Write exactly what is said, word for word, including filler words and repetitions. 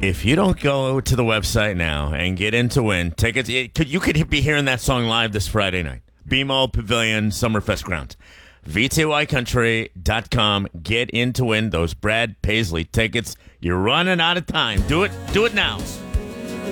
If you don't go to the website now and get in to win tickets, it could, you could be hearing that song live this Friday night. B M O Pavilion, Summerfest grounds. V T Y country dot com. Get in to win those Brad Paisley tickets. You're running out of time. Do it. Do it now.